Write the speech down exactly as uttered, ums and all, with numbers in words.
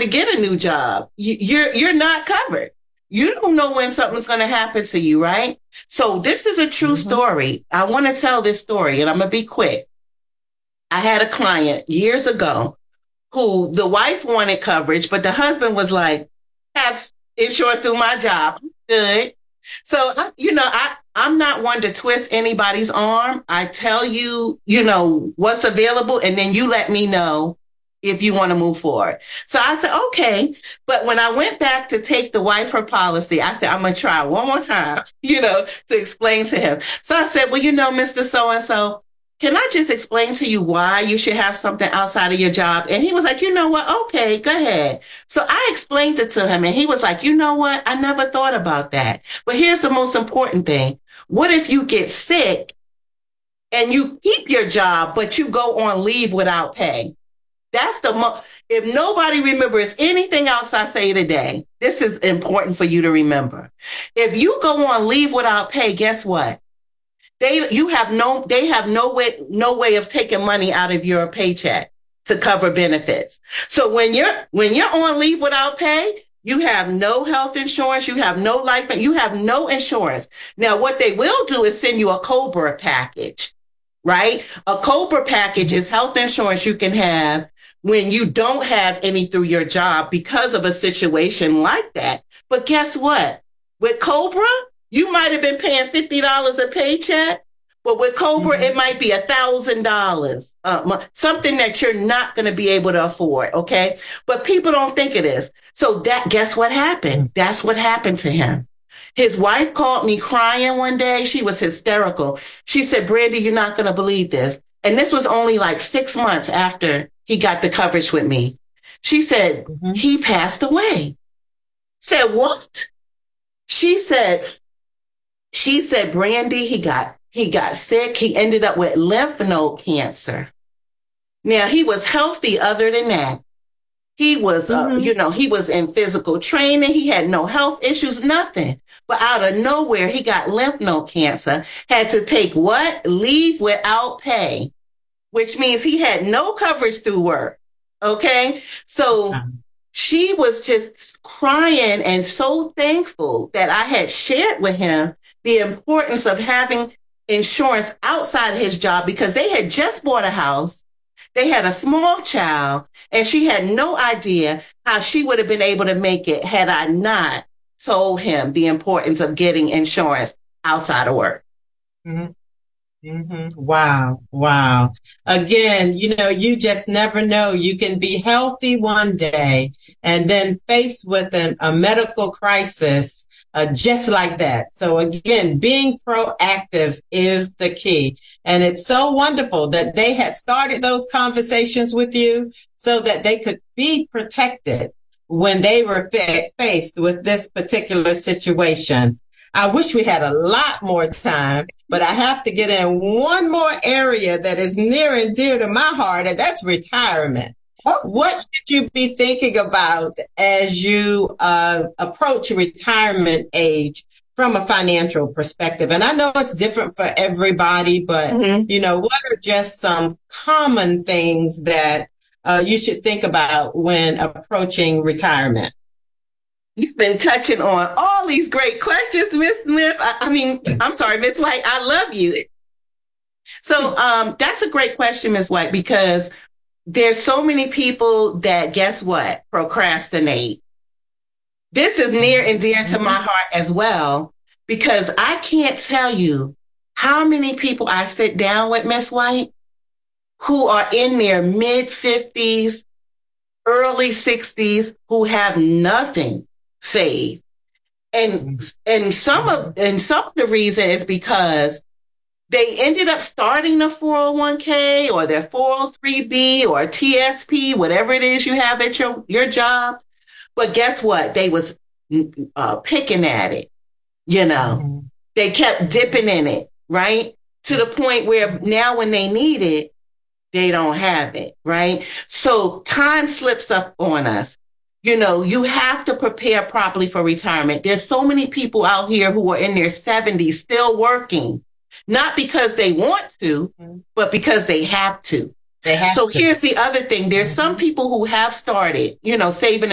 to get a new job. You, you're you're not covered. You don't know when something's going to happen to you, right? So this is a true mm-hmm. story. I want to tell this story, and I'm going to be quick. I had a client years ago who the wife wanted coverage, but the husband was like, have insurance through my job. Good. So, you know, I, I'm not one to twist anybody's arm. I tell you, you know, what's available, and then you let me know if you want to move forward. So I said, okay. But when I went back to take the wife her policy, I said, I'm going to try one more time, you know, to explain to him. So I said, well, you know, Mister So-and-so, can I just explain to you why you should have something outside of your job? And he was like, you know what? Okay, go ahead. So I explained it to him, and he was like, you know what? I never thought about that. But here's the most important thing. What if you get sick and you keep your job, but you go on leave without pay? That's the mo- if nobody remembers anything else I say today, this is important for you to remember. If you go on leave without pay, guess what? They you have no they have no way no way of taking money out of your paycheck to cover benefits. So when you're when you're on leave without pay, you have no health insurance, you have no life, you have no insurance. Now, what they will do is send you a COBRA package, right? A COBRA package is health insurance you can have when you don't have any through your job because of a situation like that. But guess what? With COBRA, you might have been paying fifty dollars a paycheck, but with COBRA, mm-hmm. it might be one thousand dollars, uh, something that you're not going to be able to afford, okay? But people don't think it is. So that, guess what happened? That's what happened to him. His wife called me crying one day. She was hysterical. She said, Brandy, you're not going to believe this. And this was only like six months after he got the coverage with me. She said, mm-hmm. he passed away. Said, what? She said, she said, Brandy, he got, he got sick. He ended up with lymph node cancer. Now, he was healthy other than that. He was, mm-hmm. uh, you know, he was in physical training. He had no health issues, nothing. But out of nowhere, he got lymph node cancer, had to take what? Leave without pay, which means he had no coverage through work. Okay. So um, she was just crying and so thankful that I had shared with him the importance of having insurance outside of his job, because they had just bought a house. They had a small child, and she had no idea how she would have been able to make it had I not told him the importance of getting insurance outside of work. Mm-hmm. Mm-hmm. Wow. Wow. Again, you know, you just never know. You can be healthy one day and then faced with an, a medical crisis uh, just like that. So again, being proactive is the key. And it's so wonderful that they had started those conversations with you so that they could be protected when they were fa- faced with this particular situation. I wish we had a lot more time, but I have to get in one more area that is near and dear to my heart, and that's retirement. Oh. What should you be thinking about as you uh, approach retirement age from a financial perspective? And I know it's different for everybody, but, mm-hmm. you know, what are just some common things that uh, you should think about when approaching retirement? You've been touching on all these great questions, Miss Smith. I, I mean, I'm sorry, Miss White. I love you. So um, that's a great question, Miss White, because there's so many people that, guess what, procrastinate. This is near and dear to my heart as well, because I can't tell you how many people I sit down with, Miss White, who are in their mid fifties, early sixties, who have nothing saved. And and some of and some of the reason is because they ended up starting the four oh one k or their four oh three b or T S P, whatever it is you have at your, your job. But guess what? They was uh, picking at it. You know, mm-hmm. They kept dipping in it, right? To the point where now when they need it, they don't have it, right? So time slips up on us. You know, you have to prepare properly for retirement. There's so many people out here who are in their seventies still working, not because they want to, but because they have to. They have so to. Here's the other thing. There's some people who have started, you know, saving